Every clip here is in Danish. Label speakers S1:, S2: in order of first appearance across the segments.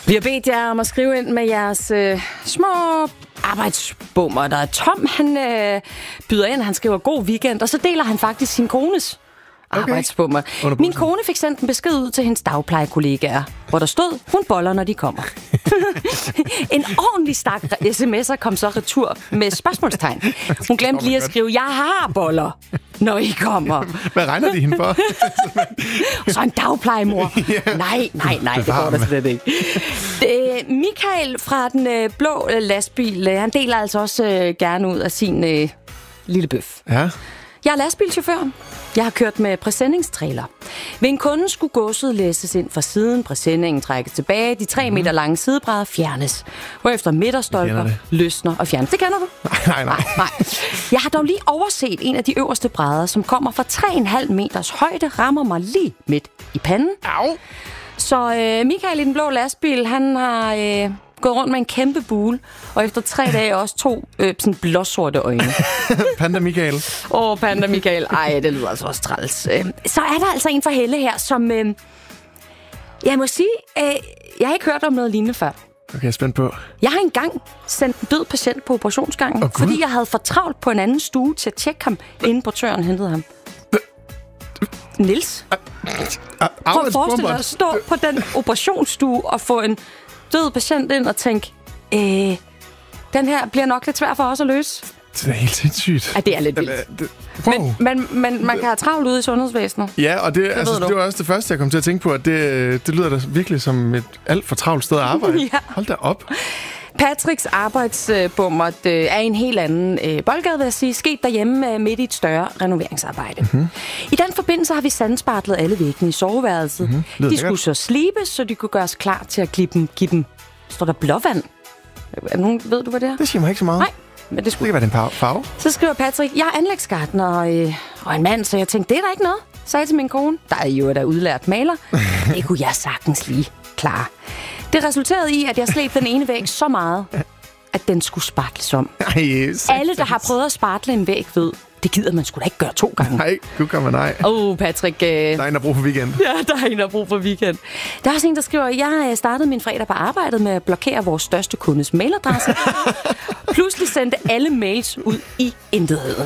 S1: Vi har bedt jer om at skrive ind med jeres små arbejdsbummer. Der er Tom, han byder ind, han skriver god weekend, og så deler han faktisk sin kones arbejdsbummer. Min kone fik sendt en besked ud til hendes dagplejekollegaer, hvor der stod, hun boller, når de kommer. En ordentlig stak sms'er kom så retur med spørgsmålstegn. Hun glemte lige at skrive, jeg har boller, når I kommer.
S2: Hvad regner de hende for?
S1: Og så en dagplejemor. Nej, det går der slet ikke. Michael fra den blå lastbil, han deler altså også gerne ud af sin lille bøf.
S2: Ja.
S1: Jeg er lastbilchauffør. Jeg har kørt med præsendingstrailer. Ved en kunde skulle godset læsses ind fra siden, præsendingen trækkes tilbage, de 3 meter lange sidebrædder fjernes, hvorefter midterstolper løsner og fjernes. Det kender du?
S2: Nej.
S1: Jeg har dog lige overset en af de øverste brædder, som kommer fra 3,5 meters højde, rammer mig lige midt i panden.
S2: Au!
S1: Så Michael i den blå lastbil, han har gået rundt med en kæmpe bule, og efter 3 dage også 2 sådan blåsorte øjne.
S2: Panda Michael.
S1: Panda Michael. Ej, det lyder altså også træls. Så er der altså en fra Helle her, som... jeg må sige, jeg har ikke hørt om noget lignende før.
S2: Okay, jeg er spændt på.
S1: Jeg har engang sendt en død patient på operationsgangen, fordi jeg havde for travlt på en anden stue til at tjekke ham, inden portøren hentede ham. Niels? Prøv at forestille dig at stå på den operationsstue og få en død patient ind og tænke, den her bliver nok lidt svær for os at løse.
S2: Det er helt sindssygt.
S1: Ja, det er lidt vildt.
S2: Wow.
S1: Men man kan have travlt ude i sundhedsvæsenet.
S2: Ja, og det var også det første, jeg kom til at tænke på, at det lyder da virkelig som et alt for travlt sted at arbejde.
S1: Ja.
S2: Hold da op.
S1: Patricks arbejdsbummer er en helt anden boldgade, vil jeg sige, sket derhjemme midt i et større renoveringsarbejde. Mm-hmm. I den forbindelse har vi sandspartlet alle væggene i soveværelset. Mm-hmm. De skulle så slibes, så de kunne gøres klar til at give dem. Står der blåvand? Ved du, hvad det er?
S2: Det siger mig ikke så meget.
S1: Nej. Men det
S2: kan være den farve.
S1: Så skriver Patrick, jeg er anlægsgartner og en mand, så jeg tænkte, det er der ikke noget, sagde jeg til min kone. Der er jo der udlært maler. Det kunne jeg sagtens lige klare. Det resulterede i, at jeg slæbte den ene væg så meget, at den skulle spartles om. Alle, der har prøvet at spartle en væg, ved, det gider man sgu da ikke gøre 2 gange.
S2: Nej, du kan man nej.
S1: Patrick.
S2: Der er en, der brug for weekend.
S1: Ja, der er en, der brug for weekend. Der er også en, der skriver, jeg startede min fredag på arbejdet med at blokere vores største kundes mailadresse. Pludselig sendte alle mails ud i intetheden.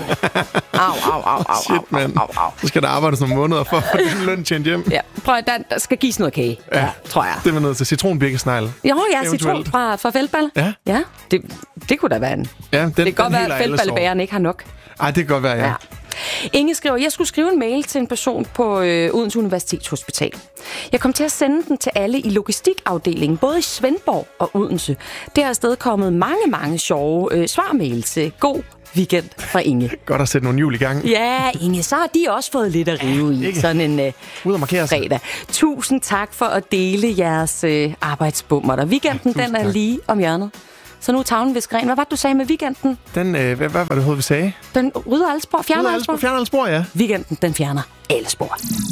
S1: Au.
S2: Shit, mand. Så skal der arbejdes nogle måneder for at få den løn tjent hjem.
S1: Ja, prøv at der skal gives noget kage, tror jeg.
S2: Det var noget til citronbirkesnegl.
S1: Jo, ja, citron fra feltballe.
S2: Ja.
S1: Det kunne da være en.
S2: Ja,
S1: det kan godt være, at feltballebæren ikke har nok.
S2: Ej, det kan godt være, ja.
S1: Inge skriver, jeg skulle skrive en mail til en person på Odense Universitetshospital. Jeg kom til at sende den til alle i logistikafdelingen, både i Svendborg og Odense. Det har afstedkommet mange sjove svarmails. God weekend fra Inge.
S2: Godt at sætte nogle hjul i gang.
S1: Ja, Inge, så har de også fået lidt at rive i. Sådan en fredag. Tusind tak for at dele jeres arbejdsbummer. Der weekenden, den er lige om hjørnet. Så nu er tavlen ved skræn. Hvad var det, du sagde med weekenden?
S2: Hvad var det, vi sagde?
S1: Den rydder alle spor. Fjerner alle spor.
S2: Fjerner alle spor, ja.
S1: Weekenden, den fjerner alle spor.